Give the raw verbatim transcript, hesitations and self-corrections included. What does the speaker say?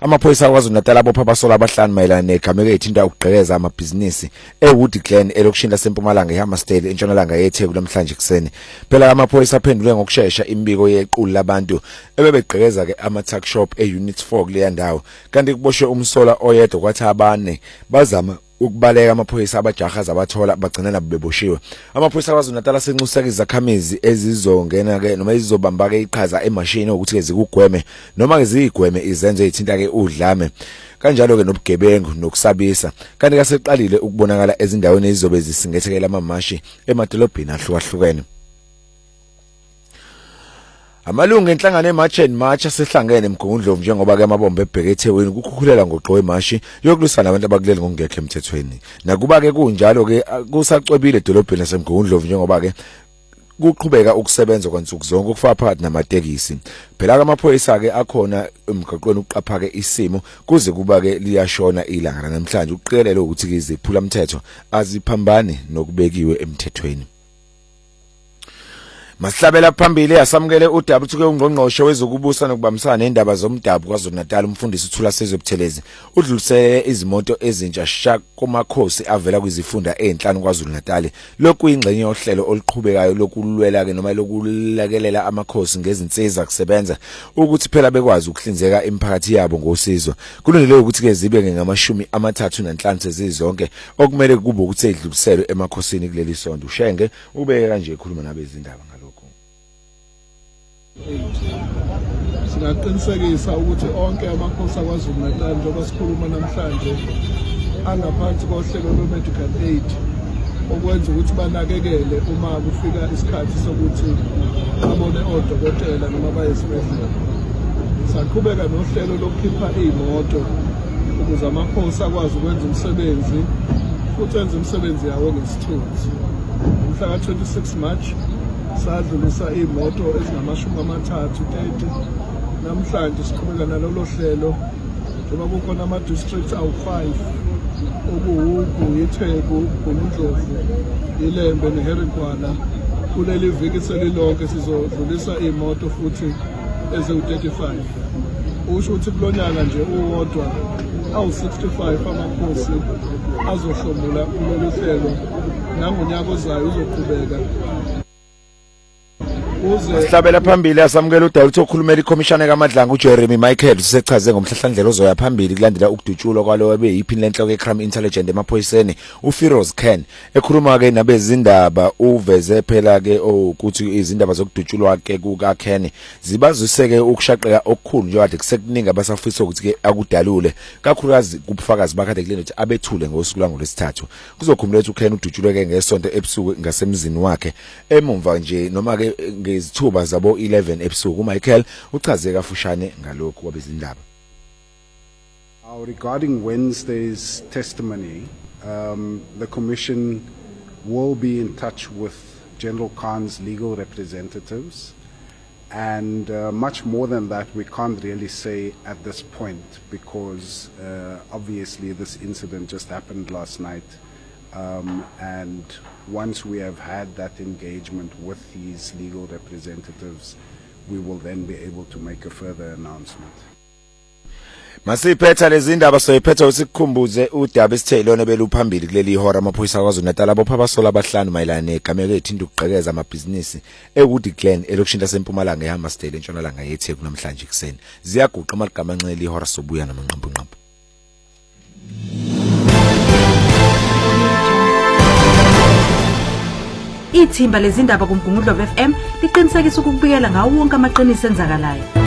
Amaphoyisa kwaZulu-Natal abopha abasola abahlanu mayelana negameko ethinta ukugqekeza amabhizinisi eWood Glen elokishini laseMpumalanga eHammersdale entshonalanga yeTheku namhlanje kuseni. Phela amaphoyisa aphendule ngokusheshsha imbiko yequlu labantu ebebegqekeza ke ama-tuck shop e-Unit four kuleya ndawo. Kanti kuboshwe umsola oyedwa kwathi abane bazama ukubaleka amaphoyisa abajahaza abathola bagcina nabo beboshiwe. Amaphoyisa kwaZulu-Natal asenxuseka izakhamizi ezizongena ke noma izobamba ke iqhaza emashini ukuthi ke zikugweme noma ke zigweme izenzo ezithinta ke udlame kanjalo ke nobugebengu nokusabisa. Kanti kaseqalile ukubonakala ezindaweni ezizobe zisingethekela amamashi emadolobheni ahlukahlukene. Amalungu enhlangano eMarch and March asehlangene eMgungundlovu njengoba ke amabombe ebheke eThekwini kukhukhulela ngoqowe imashi yokulusana abantu abakuleli ngokungekho emthethweni. Nakuba ke kunjalo ke kusacwebile edolobheni laseMgungundlovu njengoba ke kuqhubeka ukusebenza kwansuku zonke ukufaka phakathi namatekisi. Phela amaphoyisa ke akhona emgaqweni uqapha ke isimo kuze kuba ke liyashona ilanga namhlanje uqikelele ukuthi ke iziphula umthetho aziphambane nokubekiwe emthethweni. Masihlabela phambili asamukele uDabu ke ungqongqoshe wezokubusa nokubambisana nendaba zomdabu kwaZulu-Natal umfundisi uThula Sezobuthelezi udlulisele izimoto ezintsha shaka kumakhosi avela kwizifunda ezinhlanu kwaZulu-Natal. Lokhu ingxenye yohlelo oluqhubekayo lokulwela ke noma lokulakelela amakhosi ngezinsiza kusebenza ukuthi phela bekwazi ukuhlinzeka emphakathi yabo ngosizo. Kulungile ukuthi ke zibe ngamashumi amathathu nanhlanu sezizonke okumele kube ukuthi edluliselwe emakhosini kuleli sonto. Ushenge ubeke kanje ekhuluma nabezindaba. Singaqinisekisa ukuthi onke amakhosi akwaZulu-Natal njengoba sikhuluma namhlanje angaphansi kohlelo lwe-medical aid okwenza ukuthi banakekele uma kufika isikhathi sokuthi babone odokotela noma baye esibhedlela. Saqhubeka nohlelo lokukhipha iy'moto ukuze amakhosi akwazi ukwenza umsebenzi futhi enze umsebenzi yawo ngesithunzi. Mhla ka twenty-six March sadlulisa imoto ezingamashumi amathathu thirty. Namhlanje siqhubeka nalolo hlelo njengoba kukhona ama-districts awu-five okuwugu, iTheku, uMndlovu, iLembe neHerigwana. Kuleli viki selilonke sizodlulisa imoto futhi eziwu-thirty-five. Usho ukuthi kulonyaka nje uwodwa awu-sixty-five amakhosi azohlomula kulolu hlelo nangonyaka ozayo uzoqhubeka. Sihlabela phambili asamukela uDawu okhulumela iCommissioner kaMadlanga uJeremy Michael usechaze ngomhlahlandlela ozoya phambili kulandela ukudutshulwa kwalo abeyiphini lenhloko yeCrime Intelligence emaphoyiseni uFiroz Khan ekhuluma ke nabezindaba uveze phela ke ukuthi izindaba zokudutshulwa ke kuka Khan zibaziseke ukushaqeka okukhulu nje kade kusekuningi abasafisa ukuthi ke akudalule kakhulukazi kubufakazi bakade kulena ukuthi abethule ngosuku lwangolesithathu. Kuzokhumula ukuthi uKhan udutshulwe ke ngesonto ebusuku ngasemzini wakhe emumva nje noma ke ngezithuba zabo eleven ebusuku. uMichael uchaze kafushane ngalokho kwabezindaba. Regarding Wednesday's testimony, um, the Commission will be in touch with General Khan's legal representatives, and uh, much more than that we can't really say at this point because uh, obviously this incident just happened last night. Um, and once we have had that engagement with these legal representatives, we will then be able to make a further announcement. Masiphetha lezindaba soyiphetha usikukhumbuze uDabu Sithele beluphambili kuleli ihora amaphoyisa kwaZulu-Natal abopha abasola abahlanu mayelana negameko ethinta ukugqekeza amabhizinisi eWood Glen elokishini laseMpumalanga eHammersdale entshonalanga yeTheku namhlanje kuseni. Ziyaguqa amagama ancane ihora sobuya namanqampunqampu. Ithimba lezindaba kuMgungundlovu F M liqinisekisa ukubikela ngawo wonke amaqiniso enzakalayo.